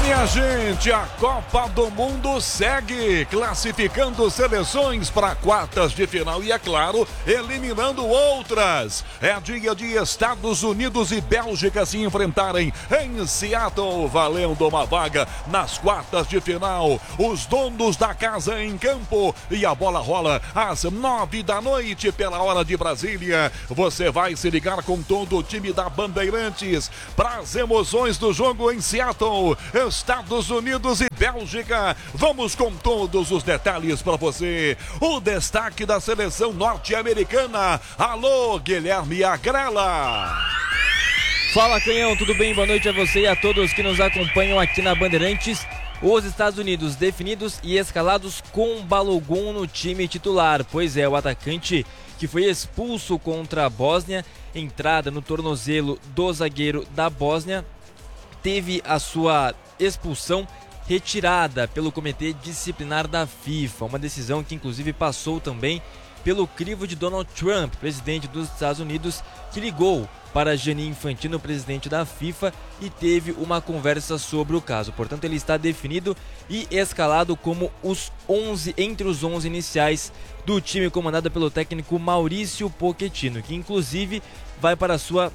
Minha gente, a Copa do Mundo segue, classificando seleções para quartas de final e, é claro, eliminando outras. É dia de Estados Unidos e Bélgica se enfrentarem em Seattle, valendo uma vaga nas quartas de final. Os donos da casa em campo e a bola rola às 9 da noite pela hora de Brasília. Você vai se ligar com todo o time da Bandeirantes para as emoções do jogo em Seattle, Estados Unidos e Bélgica. Vamos com todos os detalhes para você. O destaque da seleção norte-americana. Alô, Guilherme Agrela. Fala, Canhão, tudo bem? Boa noite a você e a todos que nos acompanham aqui na Bandeirantes. Os Estados Unidos definidos e escalados com Balogun no time titular. Pois é, o atacante que foi expulso contra a Bósnia, entrada no tornozelo do zagueiro da Bósnia, teve a sua expulsão retirada pelo Comitê Disciplinar da FIFA. Uma decisão que inclusive passou também pelo crivo de Donald Trump, presidente dos Estados Unidos, que ligou para Gianni Infantino, presidente da FIFA, e teve uma conversa sobre o caso. Portanto, ele está definido e escalado como entre os 11 iniciais do time comandado pelo técnico Maurício Pochettino, que inclusive vai para a sua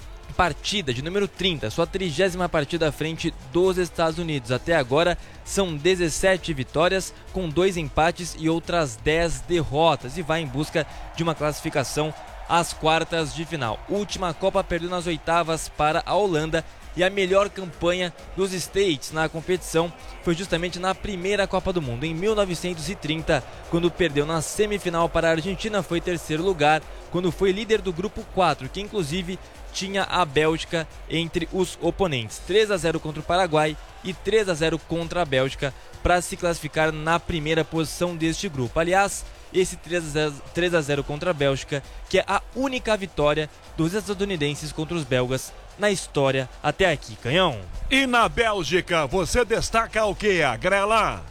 partida de número 30, sua 30ª partida à frente dos Estados Unidos. Até agora são 17 vitórias, com 2 empates e outras 10 derrotas, e vai em busca de uma classificação às quartas de final. Última Copa, perdeu nas oitavas para a Holanda, e a melhor campanha dos States na competição foi justamente na primeira Copa do Mundo, em 1930, quando perdeu na semifinal para a Argentina. Foi terceiro lugar, quando foi líder do grupo 4, que inclusive tinha a Bélgica entre os oponentes. 3-0 contra o Paraguai e 3-0 contra a Bélgica para se classificar na primeira posição deste grupo. Aliás, esse 3-0 contra a Bélgica, que é a única vitória dos estadunidenses contra os belgas na história até aqui, Canhão. E na Bélgica, você destaca o que, Agrela?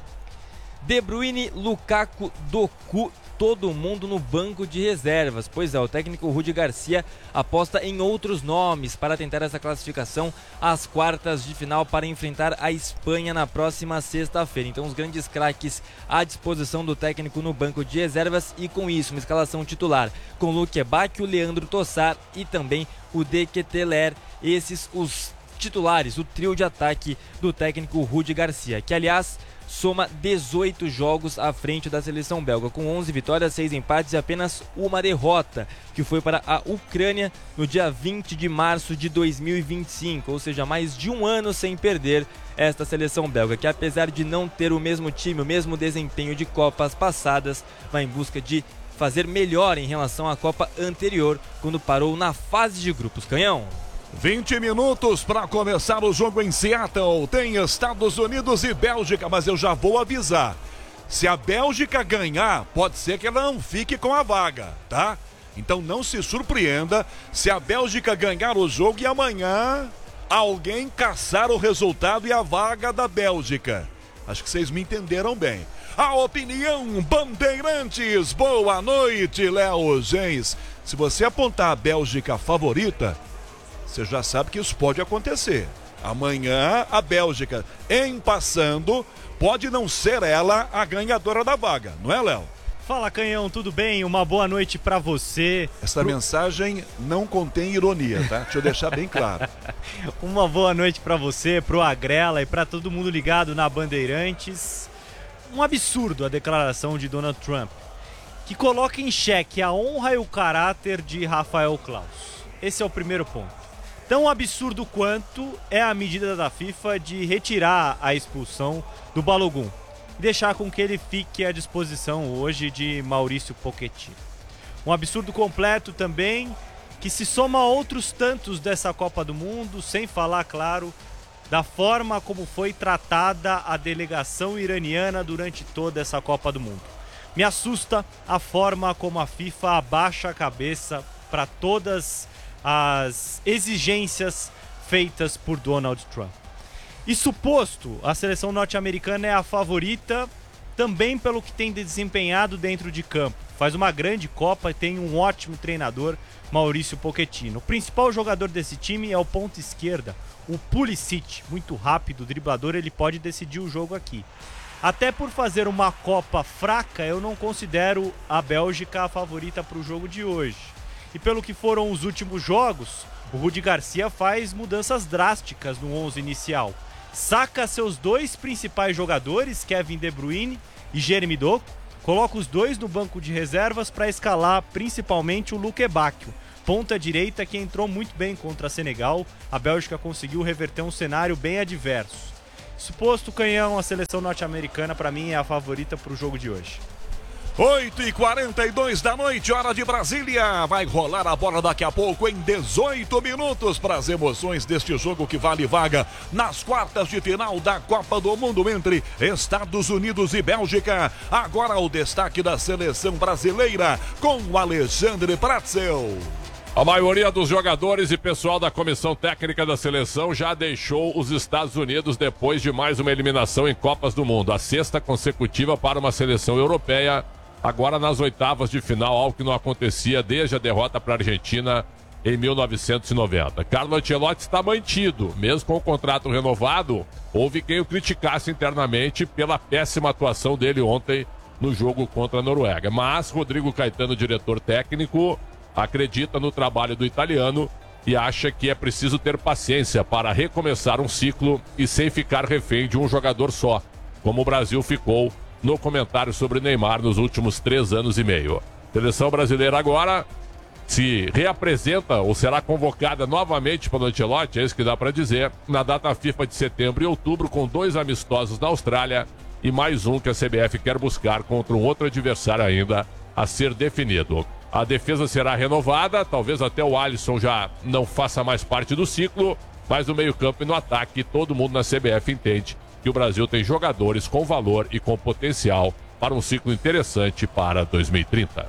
De Bruyne, Lukaku, Doku, todo mundo no banco de reservas. Pois é, o técnico Rudi Garcia aposta em outros nomes para tentar essa classificação às quartas de final para enfrentar a Espanha na próxima sexta-feira. Então, os grandes craques à disposição do técnico no banco de reservas, e com isso uma escalação titular com Luque Bacchio, Leandro Tossar e também o De Ketelaere. Esses os titulares, o trio de ataque do técnico Rudi Garcia, que aliás soma 18 jogos à frente da seleção belga, com 11 vitórias, 6 empates e apenas uma derrota, que foi para a Ucrânia no dia 20 de março de 2025, ou seja, mais de um ano sem perder esta seleção belga, que apesar de não ter o mesmo time, o mesmo desempenho de Copas passadas, vai em busca de fazer melhor em relação à Copa anterior, quando parou na fase de grupos. Canhão. 20 minutos para começar o jogo em Seattle. Tem Estados Unidos e Bélgica, mas eu já vou avisar. Se a Bélgica ganhar, pode ser que ela não fique com a vaga, tá? Então não se surpreenda se a Bélgica ganhar o jogo e amanhã alguém caçar o resultado e a vaga da Bélgica. Acho que vocês me entenderam bem. A opinião Bandeirantes. Boa noite, Léo Gens. Se você apontar a Bélgica favorita, você já sabe que isso pode acontecer. Amanhã a Bélgica, em passando, pode não ser ela a ganhadora da vaga, não é, Léo? Fala, Canhão, tudo bem? Uma boa noite pra você. Essa mensagem não contém ironia, tá? Deixa eu deixar bem claro. Uma boa noite pra você, pro Agrela e pra todo mundo ligado na Bandeirantes. Um absurdo a declaração de Donald Trump, que coloca em xeque a honra e o caráter de Rafael Claus. Esse é o primeiro ponto. Tão absurdo quanto é a medida da FIFA de retirar a expulsão do Balogun e deixar com que ele fique à disposição hoje de Maurício Pochettino. Um absurdo completo também, que se soma a outros tantos dessa Copa do Mundo, sem falar, claro, da forma como foi tratada a delegação iraniana durante toda essa Copa do Mundo. Me assusta a forma como a FIFA abaixa a cabeça para todas as exigências feitas por Donald Trump. E suposto, a seleção norte-americana é a favorita também pelo que tem desempenhado dentro de campo. faz uma grande Copa e tem um ótimo treinador, Maurício Pochettino. O principal jogador desse time é o ponta esquerda, o Pulisic, muito rápido, driblador, ele pode decidir o jogo aqui. Até por fazer uma Copa fraca, eu não considero a Bélgica a favorita para o jogo de hoje. E pelo que foram os últimos jogos, o Rudi Garcia faz mudanças drásticas no 11 inicial. Saca seus dois principais jogadores, Kevin De Bruyne e Jeremy Doku, coloca os dois no banco de reservas para escalar principalmente o Luke Bacchio, ponta direita que entrou muito bem contra a Senegal. A Bélgica conseguiu reverter um cenário bem adverso. Suposto canhão, a seleção norte-americana para mim é a favorita para o jogo de hoje. 8h42 da noite, hora de Brasília. Vai rolar a bola daqui a pouco em 18 minutos para as emoções deste jogo que vale vaga nas quartas de final da Copa do Mundo entre Estados Unidos e Bélgica. Agora o destaque da seleção brasileira com o Alexandre Pratzel. A maioria dos jogadores e pessoal da comissão técnica da seleção já deixou os Estados Unidos depois de mais uma eliminação em Copas do Mundo. A sexta consecutiva para uma seleção europeia, agora nas oitavas de final, algo que não acontecia desde a derrota para a Argentina em 1990. Carlo Ancelotti está mantido, mesmo com o contrato renovado. Houve quem o criticasse internamente pela péssima atuação dele ontem no jogo contra a Noruega. Mas Rodrigo Caetano, diretor técnico, acredita no trabalho do italiano e acha que é preciso ter paciência para recomeçar um ciclo e sem ficar refém de um jogador só, como o Brasil ficou no comentário sobre Neymar nos últimos 3 anos e meio. A seleção brasileira agora se reapresenta ou será convocada novamente pelo Ancelotti, é isso que dá para dizer, na data FIFA de setembro e outubro, com 2 amistosos na Austrália e mais um que a CBF quer buscar contra um outro adversário ainda a ser definido. A defesa será renovada, talvez até o Alisson já não faça mais parte do ciclo, mas no meio-campo e no ataque, todo mundo na CBF entende que o Brasil tem jogadores com valor e com potencial para um ciclo interessante para 2030.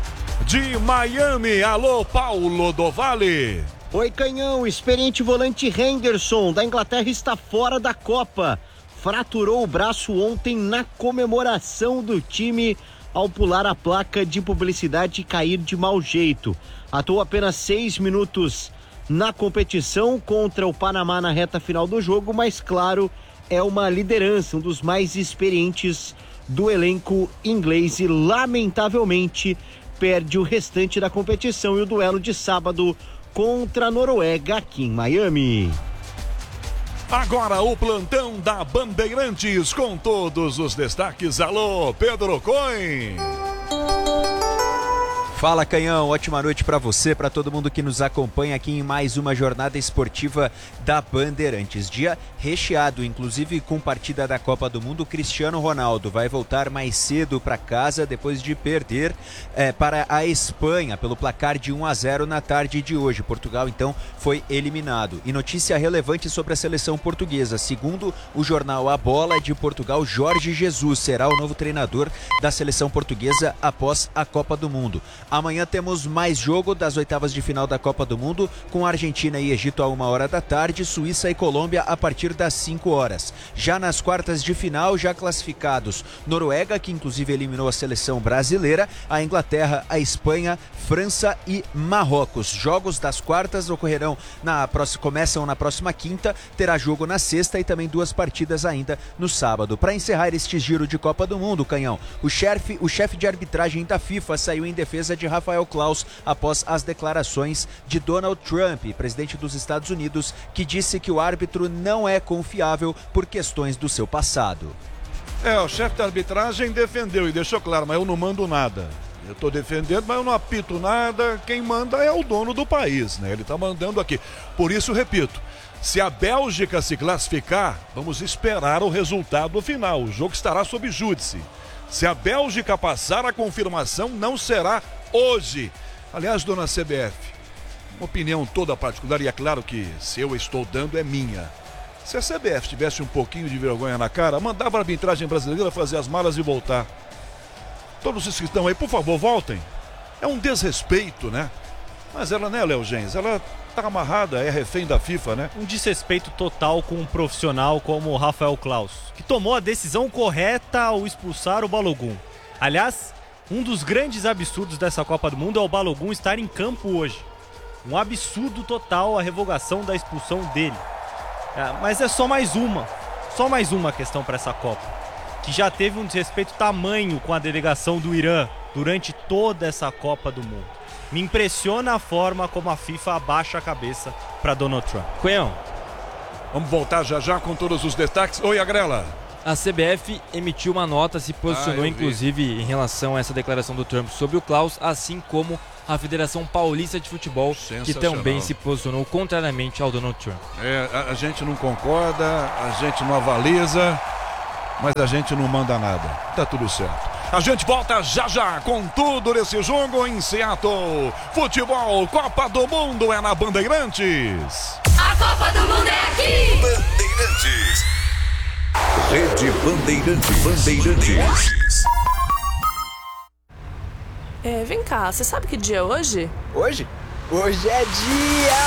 De Miami, alô Paulo do Vale. Oi, Canhão, experiente volante Henderson da Inglaterra está fora da Copa. Fraturou o braço ontem na comemoração do time ao pular a placa de publicidade e cair de mau jeito. Atuou apenas 6 minutos na competição contra o Panamá na reta final do jogo, mas claro, é uma liderança, um dos mais experientes do elenco inglês e lamentavelmente perde o restante da competição e o duelo de sábado contra a Noruega aqui em Miami. Agora o plantão da Bandeirantes com todos os destaques. Alô, Pedro Coin. Fala, Canhão, ótima noite para você, para todo mundo que nos acompanha aqui em mais uma jornada esportiva da Bandeirantes. Dia recheado, inclusive com partida da Copa do Mundo. Cristiano Ronaldo vai voltar mais cedo para casa depois de perder para a Espanha pelo placar de 1-0 na tarde de hoje. Portugal, então, foi eliminado. E notícia relevante sobre a seleção portuguesa. Segundo o jornal A Bola de Portugal, Jorge Jesus será o novo treinador da seleção portuguesa após a Copa do Mundo. Amanhã temos mais jogo das oitavas de final da Copa do Mundo, com Argentina e Egito a 1h da tarde, Suíça e Colômbia a partir das 5 horas. Já nas quartas de final, já classificados Noruega, que inclusive eliminou a seleção brasileira, a Inglaterra, a Espanha, França e Marrocos. Jogos das quartas ocorrerão começam na próxima quinta, terá jogo na sexta e também 2 partidas ainda no sábado. Para encerrar este giro de Copa do Mundo, Canhão, o chefe de arbitragem da FIFA saiu em defesa de Rafael Klaus após as declarações de Donald Trump, presidente dos Estados Unidos, que disse que o árbitro não é confiável por questões do seu passado. O chefe de arbitragem defendeu e deixou claro, mas eu não mando nada. Eu estou defendendo, mas eu não apito nada. Quem manda é o dono do país, né? Ele está mandando aqui. Por isso, repito, se a Bélgica se classificar, vamos esperar o resultado final. O jogo estará sob júdice. Se a Bélgica passar, a confirmação não será hoje. Aliás, dona CBF, uma opinião toda particular, e é claro que se eu estou dando é minha. Se a CBF tivesse um pouquinho de vergonha na cara, mandava a arbitragem brasileira fazer as malas e voltar. Todos os que estão aí, por favor, voltem. É um desrespeito, né? Mas ela, né, Léo Gens, ela tá amarrada, é refém da FIFA, né? Um desrespeito total com um profissional como o Rafael Klaus, que tomou a decisão correta ao expulsar o Balogun. Aliás, Um dos grandes absurdos dessa Copa do Mundo é o Balogun estar em campo hoje. Um absurdo total a revogação da expulsão dele. Mas é só mais uma questão para essa Copa, que já teve um desrespeito tamanho com a delegação do Irã durante toda essa Copa do Mundo. Me impressiona a forma como a FIFA abaixa a cabeça para Donald Trump. Cunhão. Vamos voltar já com todos os destaques. Oi, Agrela. A CBF emitiu uma nota, se posicionou inclusive em relação a essa declaração do Trump sobre o Klaus, assim como a Federação Paulista de Futebol, que também se posicionou contrariamente ao Donald Trump. A gente não concorda, a gente não avaliza, mas a gente não manda nada. Tá tudo certo. A gente volta já com tudo nesse jogo em Seattle. Futebol, Copa do Mundo é na Bandeirantes. A Copa do Mundo é aqui. Bandeirantes. Rede Bandeirantes. Vem cá, você sabe que dia é hoje? Hoje? Hoje é dia